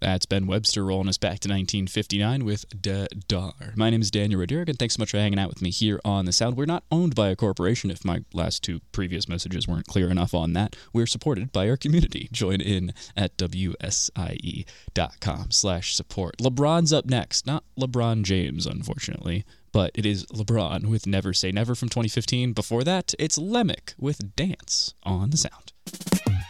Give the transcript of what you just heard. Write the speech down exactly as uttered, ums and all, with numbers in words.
That's Ben Webster rolling us back to nineteen fifty-nine with Da Dar. My name is Daniel Roderick, and thanks so much for hanging out with me here on The Sound. We're not owned by a corporation, if my last two previous messages weren't clear enough on that. We're supported by our community. Join in at W S I E dot com slash support. LeBron's up next. Not LeBron James, unfortunately, but it is LeBron with Never Say Never from twenty fifteen. Before that, it's Lemick with Dance on The Sound.